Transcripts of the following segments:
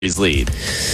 lead.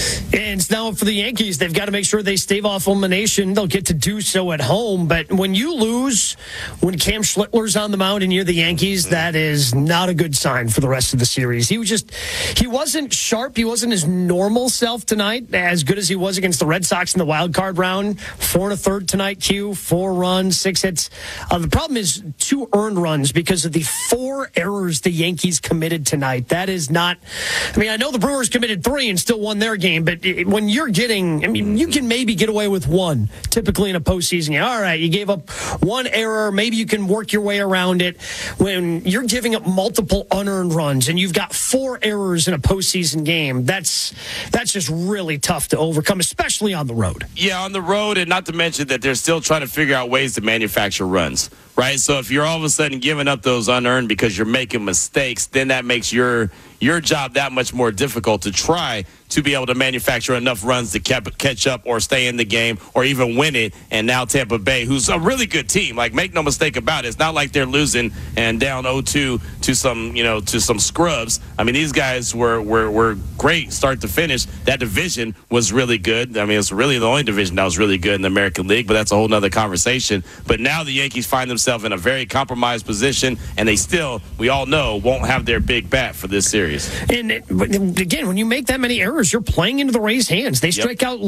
And now for the Yankees, they've got to make sure they stave off elimination. They'll get to do so at home. But when you lose, when Cam Schlittler's on the mound and you're the Yankees, that is not a good sign for the rest of the series. He wasn't sharp. He wasn't his normal self tonight, as good as he was against the Red Sox in the wild card round. 4 1/3 tonight, 4 runs, 6 hits. The problem is 2 earned runs because of the 4 errors the Yankees committed tonight. That is not, I know the Brewers committed 3 and still won their game, but when you're getting, you can maybe get away with 1 typically in a postseason game. All right, you gave up 1 error, maybe you can work your way around it. When you're giving up multiple unearned runs and you've got 4 errors in a postseason game, that's just really tough to overcome, especially on the road. Yeah, on the road, and not to mention that they're still trying to figure out ways to manufacture runs, right? So if you're all of a sudden giving up those unearned because you're making mistakes, then that makes your job that much more difficult to try to be able to manufacture enough runs to catch up or stay in the game or even win it. And now Tampa Bay, who's a really good team, like, make no mistake about it, it's not like they're losing and down 0-2 to some scrubs. These guys were great start to finish. That division was really good. It's really the only division that was really good in the American League, but that's a whole nother conversation. But now the Yankees find themselves in a very compromised position, and they still, we all know, won't have their big bat for this series. And again, when you make that many errors, you're playing into the Rays' hands. They strike out,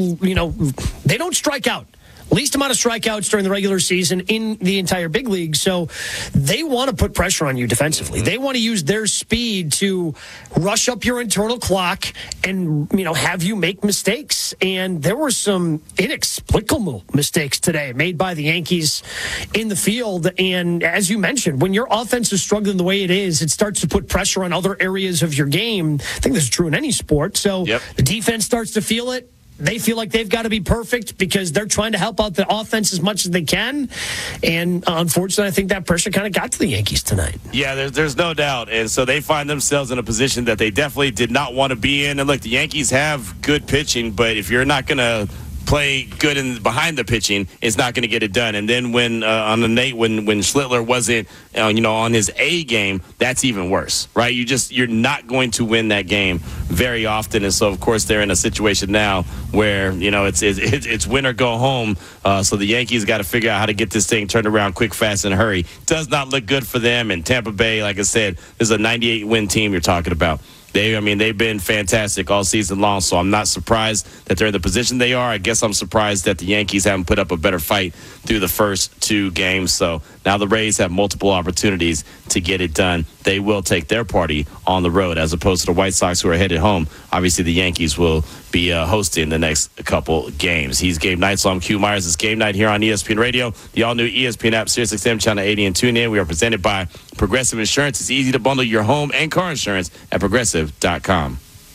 they don't strike out. Least amount of strikeouts during the regular season in the entire big league. So they want to put pressure on you defensively. Mm-hmm. They want to use their speed to rush up your internal clock and, have you make mistakes. And there were some inexplicable mistakes today made by the Yankees in the field. And as you mentioned, when your offense is struggling the way it is, it starts to put pressure on other areas of your game. I think this is true in any sport. So The defense starts to feel it. They feel like they've got to be perfect because they're trying to help out the offense as much as they can. And unfortunately, I think that pressure kind of got to the Yankees tonight. Yeah, there's no doubt. And so they find themselves in a position that they definitely did not want to be in. And look, the Yankees have good pitching, but if you're not going to play good behind the pitching, it's not going to get it done. And then when Schlittler wasn't on his A game, that's even worse, right? You're not going to win that game very often. And so of course they're in a situation now where it's win or go home. So the Yankees got to figure out how to get this thing turned around quick, fast, and hurry. Does not look good for them. And Tampa Bay, like I said, is a 98 win team you're talking about. They've been fantastic all season long, so I'm not surprised that they're in the position they are. I guess I'm surprised that the Yankees haven't put up a better fight through the first 2 games. So now the Rays have multiple opportunities to get it done. They will take their party on the road as opposed to the White Sox who are headed home. Obviously, the Yankees will be hosting the next couple games. He's Gabe Knight, so I'm Q Myers. It's Game Night here on ESPN Radio, the all-new ESPN app, SiriusXM Channel 80, and tune in. We are presented by Progressive Insurance. It's easy to bundle your home and car insurance at Progressive.com.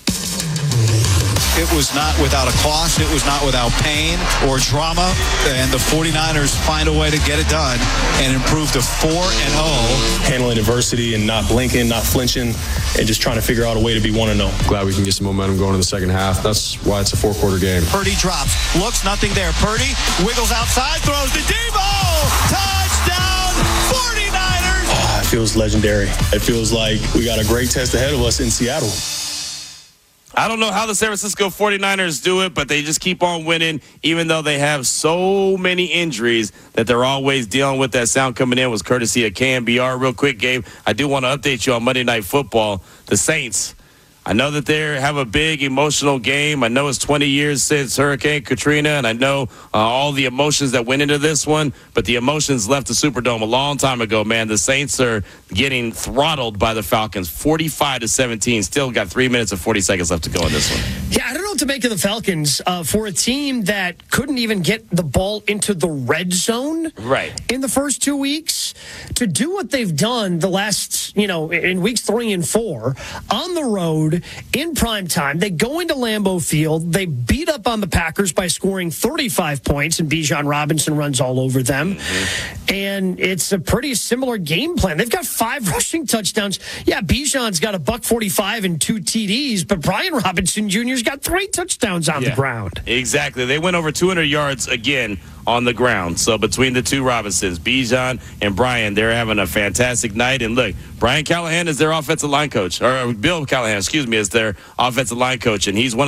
It was not without a cost. It was not without pain or drama. And the 49ers find a way to get it done and improve to 4-0. Handling adversity and not blinking, not flinching, and just trying to figure out a way to be 1-0. Glad we can get some momentum going in the second half. That's why it's a 4-quarter game. Purdy drops. Looks, nothing there. Purdy wiggles outside, throws to Debo. Touchdown, 49ers. It feels legendary. It feels like we got a great test ahead of us in Seattle. I don't know how the San Francisco 49ers do it, but they just keep on winning, even though they have so many injuries that they're always dealing with. That sound coming in was courtesy of KNBR. Real quick, Gabe, I do want to update you on Monday Night Football. The Saints, I know that they have a big emotional game. I know it's 20 years since Hurricane Katrina, and I know all the emotions that went into this one, but the emotions left the Superdome a long time ago, man. The Saints are getting throttled by the Falcons, 45-17. Still got 3 minutes and 40 seconds left to go in this one. Yeah, I don't know what to make of the Falcons for a team that couldn't even get the ball into the red zone in the first 2 weeks. To do what they've done the last, in weeks 3 and 4 on the road in prime time, they go into Lambeau Field. They beat up on the Packers by scoring 35 points, and Bijan Robinson runs all over them. Mm-hmm. And it's a pretty similar game plan. They've got 5 rushing touchdowns. Yeah, Bijan's got a $145 and 2 TDs, but Brian Robinson Jr. Warriors got 3 touchdowns on the ground. Exactly. They went over 200 yards again on the ground. So between the two Robinsons, Bijan and Brian, they're having a fantastic night. And look, Brian Callahan is their offensive line coach, or Bill Callahan, excuse me, is their offensive line coach, and he's one